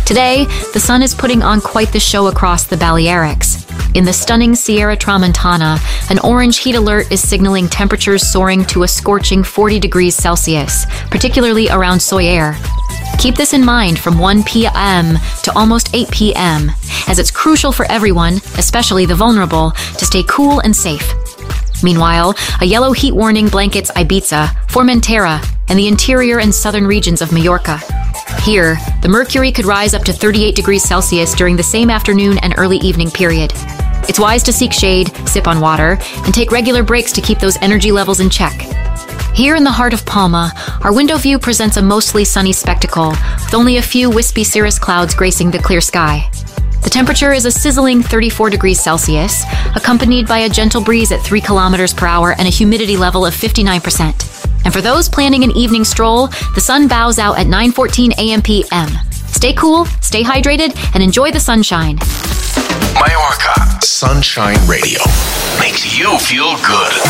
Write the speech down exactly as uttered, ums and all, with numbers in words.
Today, the sun is putting on quite the show across the Balearics. In the stunning Sierra Tramontana, an orange heat alert is signaling temperatures soaring to a scorching forty degrees Celsius, particularly around Soyer. Keep this in mind from one p.m. to almost eight p.m., as it's crucial for everyone, especially the vulnerable, to stay cool and safe. Meanwhile, a yellow heat warning blankets Ibiza, Formentera, and the interior and southern regions of Majorca. Here, the mercury could rise up to thirty-eight degrees Celsius during the same afternoon and early evening period. It's wise to seek shade, sip on water, and take regular breaks to keep those energy levels in check. Here in the heart of Palma, our window view presents a mostly sunny spectacle, with only a few wispy cirrus clouds gracing the clear sky. The temperature is a sizzling thirty-four degrees Celsius, accompanied by a gentle breeze at three kilometers per hour and a humidity level of fifty-nine percent. And for those planning an evening stroll, the sun bows out at nine fourteen a.m. p m. Stay cool, stay hydrated, and enjoy the sunshine. Majorca Sunshine Radio makes you feel good.